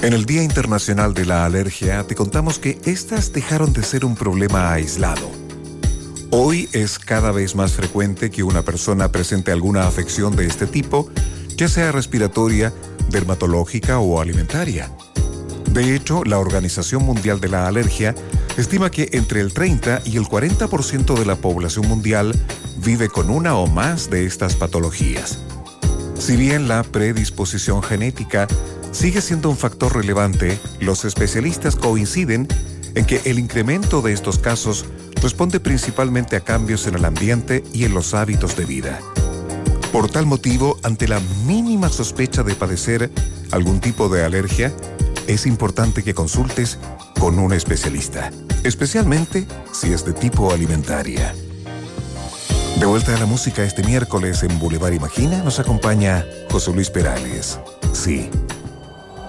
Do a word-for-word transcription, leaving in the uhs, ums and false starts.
En el Día Internacional de la Alergia te contamos que estas dejaron de ser un problema aislado. Hoy es cada vez más frecuente que una persona presente alguna afección de este tipo, ya sea respiratoria, dermatológica o alimentaria. De hecho, la Organización Mundial de la Alergia estima que entre el treinta y el cuarenta por ciento de la población mundial vive con una o más de estas patologías. Si bien la predisposición genética sigue siendo un factor relevante, los especialistas coinciden en que el incremento de estos casos responde principalmente a cambios en el ambiente y en los hábitos de vida. Por tal motivo, ante la mínima sospecha de padecer algún tipo de alergia, es importante que consultes con un especialista, especialmente si es de tipo alimentaria. De vuelta a la música este miércoles en Boulevard Imagina nos acompaña José Luis Perales. Sí,